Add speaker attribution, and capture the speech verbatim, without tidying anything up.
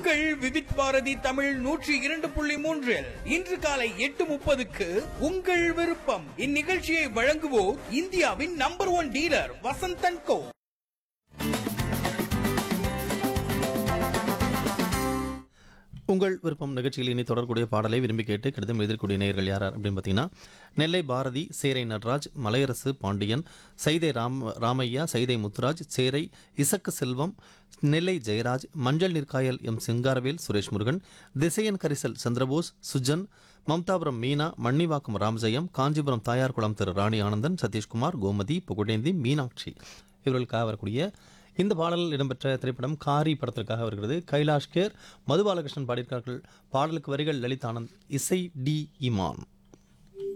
Speaker 1: உங்கள் விவித் பாரதி தமிழ் நூற்றி இரண்டு புள்ளி மூன்றில் இன்று காலை எட்டு முப்பதுக்கு உங்கள் விருப்பம். இந்நிகழ்ச்சியை வழங்குவோர் இந்தியாவின் நம்பர் ஒன் டீலர் வசந்தன் கோ.
Speaker 2: உங்கள் விருப்பம் நிகழ்ச்சியில் இனி தொடர்புடைய பாடலை விரும்பி கேட்டு கடிதம் எழுதக்கூடிய நேயர்கள் யார் அப்படின்னு பார்த்தீங்கன்னா, நெல்லை பாரதி, சேரை நடராஜ், மலையரசு பாண்டியன், சைதை ராம் ராமையா, சைதை முத்துராஜ், சேரை இசக்கு செல்வம், நெல்லை ஜெயராஜ், மஞ்சள் நிற்காயல் எம் சிங்காரவேல், சுரேஷ் முருகன், திசையன் கரிசல் சந்திரபோஸ், சுஜன், மம்தாபுரம் மீனா, மன்னிவாக்கம் ராமஜெயம், காஞ்சிபுரம் தாயார்குளம் திரு ராணி ஆனந்தன், சதீஷ்குமார், கோமதி, புகுடேந்தி, மீனாட்சி இவர்களுக்காக வரக்கூடிய இந்த பாடல் இடம்பெற்ற திரைப்படம் காரி படத்திற்காக வருகிறது. கைலாஷ் கேர், மது பாலகிருஷ்ணன் பாடியிருக்கார்கள். பாடலுக்கு வரிகள் லலித் ஆனந்த், இசை டி இமான்.